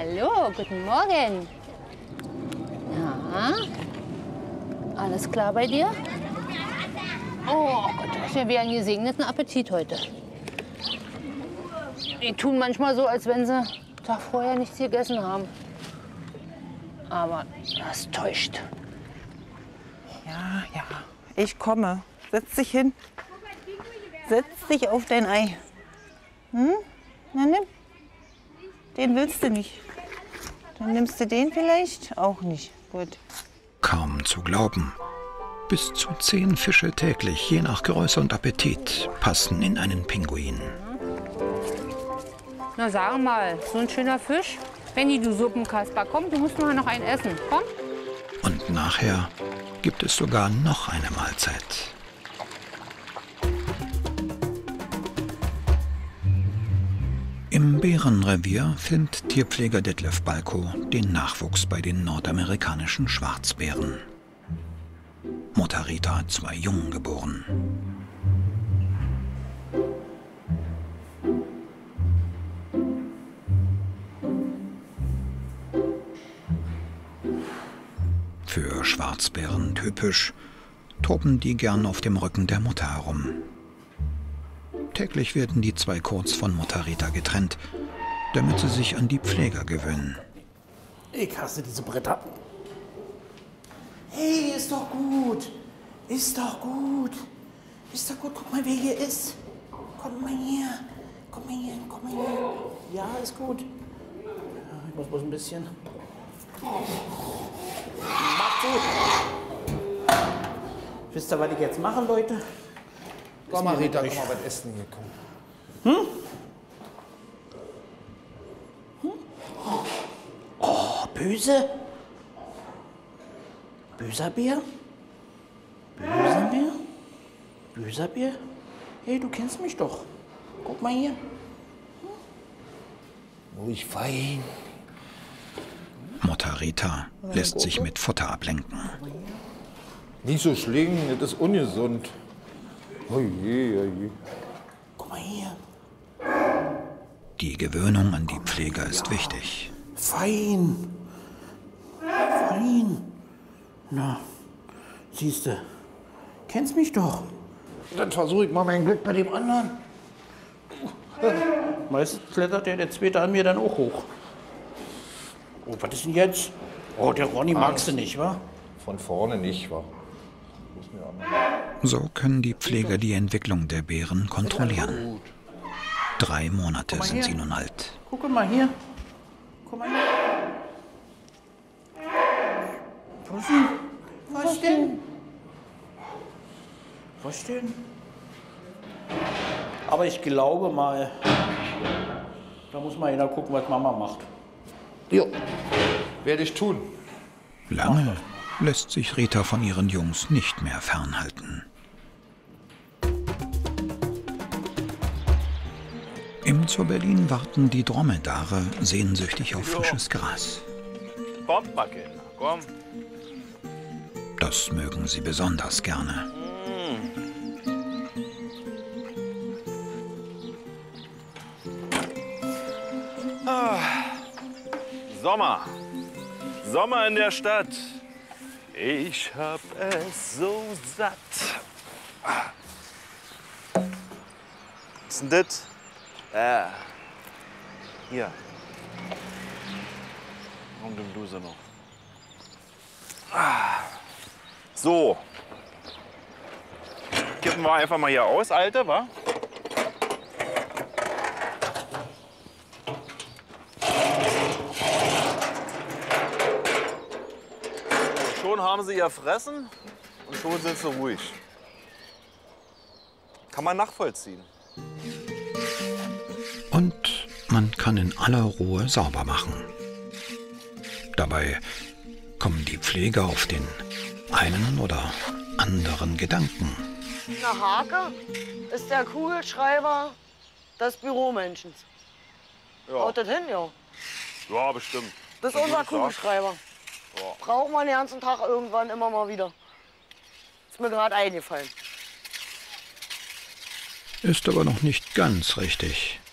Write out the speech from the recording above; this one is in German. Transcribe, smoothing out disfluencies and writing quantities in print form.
Hallo, guten Morgen. Ja, alles klar bei dir? Oh Gott, du hast ja wie einen gesegneten Appetit heute. Die tun manchmal so, als wenn sie den Tag vorher nichts gegessen haben. Aber das täuscht. Ja, ich komme. Setz dich hin. Setz dich auf dein Ei. Hm? Na, nimm. Den willst du nicht. Dann nimmst du den vielleicht auch nicht. Gut. Kaum zu glauben. Bis zu 10 Fische täglich, je nach Größe und Appetit, passen in einen Pinguin. Na, sag mal, so ein schöner Fisch. Benny, du Suppenkasper, komm, du musst noch einen essen. Komm. Und nachher gibt es sogar noch eine Mahlzeit. Im Bärenrevier filmt Tierpfleger Detlef Balko den Nachwuchs bei den nordamerikanischen Schwarzbären. Mutter Rita hat 2 Jungen geboren. Für Schwarzbären typisch, toben die gern auf dem Rücken der Mutter herum. Täglich werden die 2 kurz von Mutter Rita getrennt, damit sie sich an die Pfleger gewöhnen. Ich hasse diese Bretter. Hey, ist doch gut. Ist doch gut. Ist doch gut. Guck mal, wer hier ist. Komm mal hier. Komm mal hier. Komm mal hier. Ja, ist gut. Ja, ich muss bloß ein bisschen. Mach gut. Wisst ihr, was ich jetzt mache, Leute? Komm mal, Rita, komm mal was essen hier, komm. Oh, böse. Böser Bär? Böser Bär? Böser Bär? Hey, du kennst mich doch. Guck mal hier. Ruhig fein. Mutter Rita lässt sich mit Futter ablenken. Nicht so schlingen, das ist ungesund. Oje, oje. Guck mal hier. Die Gewöhnung an die Pfleger ist wichtig. Fein. Fein. Na, siehste, kennst mich doch. Dann versuche ich mal mein Glück bei dem anderen. Meistens klettert der Zweite an mir dann auch hoch. Oh, was ist denn jetzt? Oh, der Ronny magst du nicht, wa? Von vorne nicht, wa? So können die Pfleger die Entwicklung der Bären kontrollieren. 3 Monate sind sie nun alt. Guck mal hier. Guck mal hier. Was denn? Was denn? Aber ich glaube mal, da muss mal einer gucken, was Mama macht. Jo, werde ich tun. Lange lässt sich Rita von ihren Jungs nicht mehr fernhalten. Im Zoo Berlin warten die Dromedare sehnsüchtig auf frisches Gras. Kommt mal, Kinder, komm. Das mögen sie besonders gerne. Sommer. Sommer in der Stadt. Ich hab es so satt. Was ist denn das? Hier. Und den Bluse noch. So. Kippen wir einfach mal hier aus, Alte, wa? Schon haben sie ihr Fressen und schon sind sie ruhig. Kann man nachvollziehen. Und man kann in aller Ruhe sauber machen. Dabei kommen die Pfleger auf den einen oder anderen Gedanken. Na, Hake ist der Kugelschreiber des Büromenschens. Ja, Haut das hin, ja. ja bestimmt. Das ist unser Kugelschreiber. Ja. Braucht man den ganzen Tag irgendwann immer mal wieder. Ist mir gerade eingefallen. Ist aber noch nicht ganz richtig.